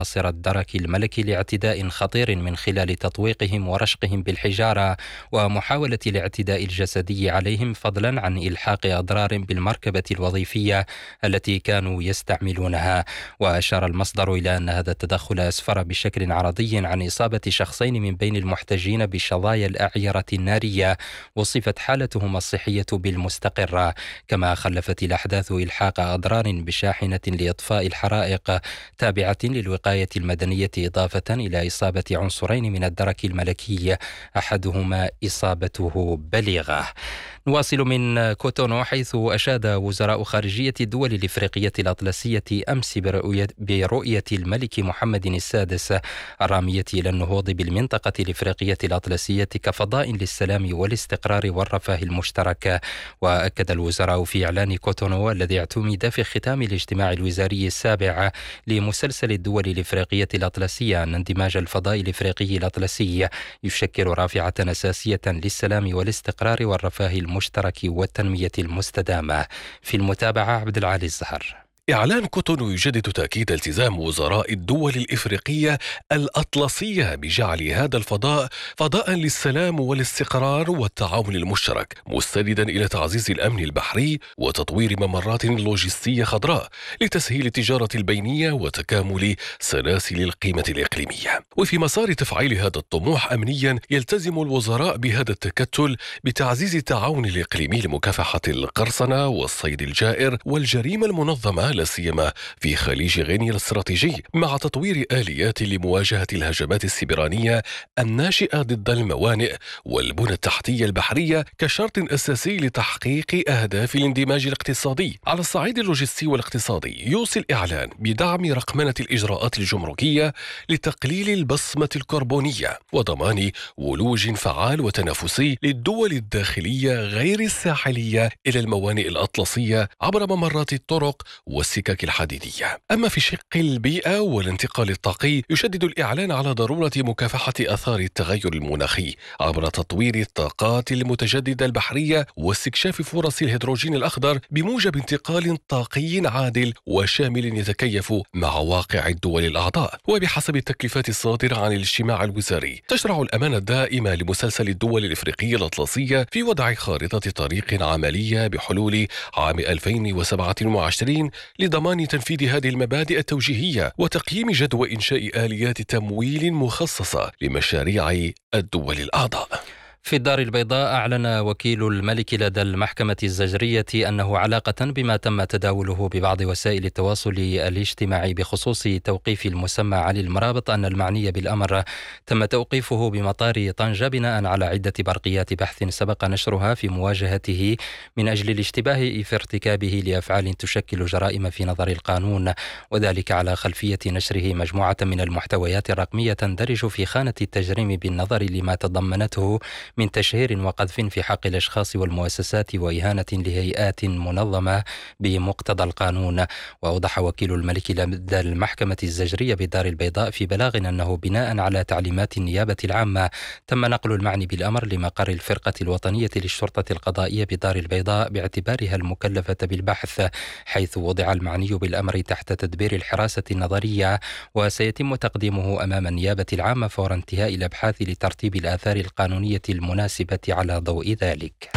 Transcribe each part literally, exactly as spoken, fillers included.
عناصر الدرك الملكي لاعتداء خطير من خلال تطويقهم ورشقهم بالحجارة ومحاولة الاعتداء الجسدي عليهم، فضلا عن إلحاق أضرار بالمركبة الوظيفية التي كانوا يستعملونها. وأشار المصدر إلى أن هذا التدخل أسفر بشكل عرضي عن إصابة شخصين من بين المحتجين بشظايا الأعيرة النارية وصفت حالتهما الصحية بالمستقرة. كما خلفت الأحداث إلحاق أضرار بشاحنة لإطفاء الحرائق تابعة للوقاية المدنية، إضافة إلى إصابة عنصرين من الدرك الملكي أحدهما إصابته بليغة. نواصل من كوتونو، حيث أشاد وزراء خارجية الدول الإفريقية الأطلسية أمس برؤية, برؤية الملك محمد السادس الرامية إلى النهوض بالمنطقة الإفريقية الأطلسية كفضاء للسلام والاستقرار والرفاه المشترك. وأكد الوزراء في إعلان كوتونو الذي اعتمد في ختام الاجتماع الوزاري السابع لمسلسل الدول الإفريقية الأطلسية أن اندماج الفضاء الإفريقي الأطلسي يشكل رافعة أساسية للسلام والاستقرار والرفاه المشترك والتنمية المستدامة. في المتابعة عبد العالي الزهر. إعلان كوتونو يجدد تأكيد التزام وزراء الدول الإفريقية الأطلسية بجعل هذا الفضاء فضاء للسلام والاستقرار والتعاون المشترك، مستندا إلى تعزيز الأمن البحري وتطوير ممرات لوجستية خضراء لتسهيل التجارة البينية وتكامل سلاسل القيمة الإقليمية. وفي مسار تفعيل هذا الطموح أمنيا، يلتزم الوزراء بهذا التكتل بتعزيز التعاون الإقليمي لمكافحة القرصنة والصيد الجائر والجريمة المنظمة، لا سيما في خليج غينيا الاستراتيجي، مع تطوير آليات لمواجهة الهجمات السبرانية الناشئة ضد الموانئ والبنى التحتية البحرية كشرط أساسي لتحقيق أهداف الاندماج الاقتصادي. على الصعيد اللوجستي والاقتصادي، يوصي الإعلان بدعم رقمنة الإجراءات الجمركية لتقليل البصمة الكربونية وضمان ولوج فعال وتنافسي للدول الداخلية غير الساحلية إلى الموانئ الأطلسية عبر ممرات الطرق والسكك الحديدية. أما في شق البيئة والانتقال الطاقي، يشدد الإعلان على ضرورة مكافحة آثار التغير المناخي عبر تطوير الطاقات المتجددة البحرية واستكشاف فرص الهيدروجين الأخضر بموجب انتقال طاقي عادل وشامل يتكيف مع واقع الدول الأعضاء. وبحسب التكليفات الصادرة عن الاجتماع الوزاري، تشرع الأمانة الدائمة لمسلسل الدول الإفريقية الأطلسية في وضع خارطة طريق عملية بحلول عام ألفين وسبعة وعشرين لضمان تنفيذ هذه المبادئ التوجيهية وتقييم جدوى إنشاء آليات تمويل مخصصة لمشاريع الدول الأعضاء. في الدار البيضاء، أعلن وكيل الملك لدى المحكمة الزجرية أنه علاقة بما تم تداوله ببعض وسائل التواصل الاجتماعي بخصوص توقيف المسمى علي المرابط، أن المعني بالأمر تم توقيفه بمطار طنجة بناء على عدة برقيات بحث سبق نشرها في مواجهته من أجل الاشتباه في ارتكابه لأفعال تشكل جرائم في نظر القانون، وذلك على خلفية نشره مجموعة من المحتويات الرقمية تندرج في خانة التجريم بالنظر لما تضمنته من تشهير وقذف في حق الأشخاص والمؤسسات وإهانة لهيئات منظمة بمقتضى القانون. وأوضح وكيل الملك لدى المحكمة الزجرية بالدار البيضاء في بلاغ أنه بناء على تعليمات النيابة العامة تم نقل المعني بالأمر لمقر الفرقة الوطنية للشرطة القضائية بالدار البيضاء باعتبارها المكلفة بالبحث، حيث وضع المعني بالأمر تحت تدبير الحراسة النظرية، وسيتم تقديمه أمام النيابة العامة فور انتهاء الأبحاث لترتيب الآثار القانونية المناسبة على ضوء ذلك.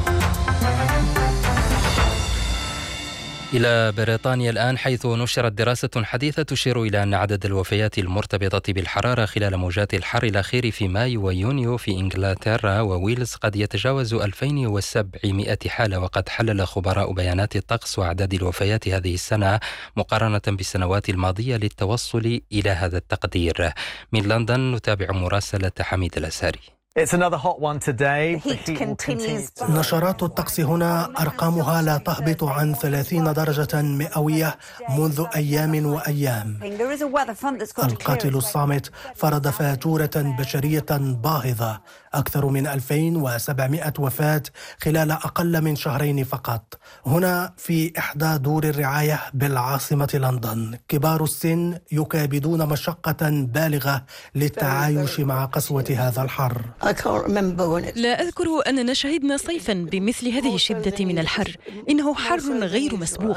إلى بريطانيا الآن، حيث نشرت دراسة حديثة تشير إلى أن عدد الوفيات المرتبطة بالحرارة خلال موجات الحر الأخير في مايو ويونيو في إنجلترا وويلز قد يتجاوز ألفين وسبعمائة حالة. وقد حلل خبراء بيانات الطقس وأعداد الوفيات هذه السنة مقارنة بالسنوات الماضية للتوصل إلى هذا التقدير. من لندن نتابع مراسلة حميد الأساري. نشرات الطقس هنا أرقامها لا تهبط عن ثلاثين درجة مئوية منذ أيام وأيام. القاتل الصامت فرض فاتورة بشرية باهظة أكثر من ألفين وسبعمائة وفاة خلال أقل من شهرين فقط. هنا في إحدى دور الرعاية بالعاصمة لندن كبار السن يكابدون مشقة بالغة للتعايش مع قسوة هذا الحر. لا أذكر أننا شهدنا صيفا بمثل هذه الشدة من الحر. إنه حر غير مسبوق.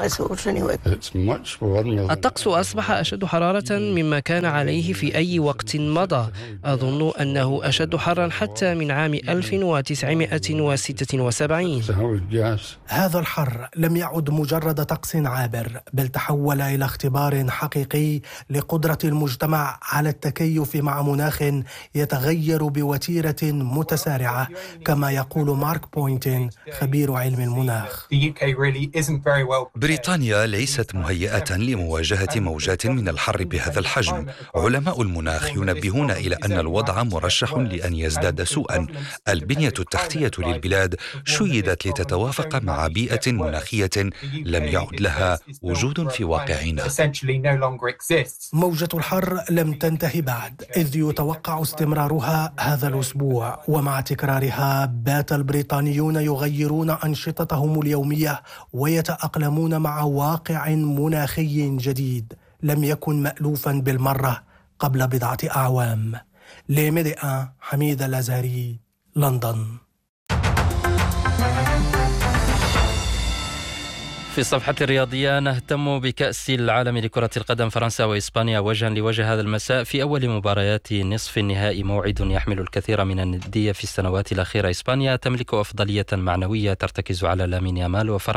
الطقس أصبح أشد حرارة مما كان عليه في أي وقت مضى. أظن أنه أشد حرا حتى من عام ألف وتسعمائة وستة وسبعين. هذا الحر لم يعد مجرد طقس عابر، بل تحول إلى اختبار حقيقي لقدرة المجتمع على التكيف مع مناخ يتغير بوتيرة متسارعة، كما يقول مارك بوينتين خبير علم المناخ. بريطانيا ليست مهيئة لمواجهة موجات من الحر بهذا الحجم. علماء المناخ ينبهون إلى أن الوضع مرشح لأن يزداد سوءا. البنية التحتية للبلاد شيدت لتتوافق مع بيئة مناخية لم يعد لها وجود في واقعنا. موجة الحر لم تنتهي بعد، إذ يتوقع استمرارها هذا الأسبوع، ومع تكرارها بات البريطانيون يغيرون أنشطتهم اليومية ويتأقلمون مع واقع مناخي جديد لم يكن مألوفا بالمرة قبل بضعة أعوام. لميديا حميد الأزهري، لندن. في الصفحة الرياضية نهتم بكأس العالم لكرة القدم. فرنسا وإسبانيا وجها لوجه هذا المساء في أول مباريات نصف النهائي، موعد يحمل الكثير من الندية في السنوات الأخيرة. إسبانيا تملك أفضلية معنوية ترتكز على لامين يامال، وفرنسا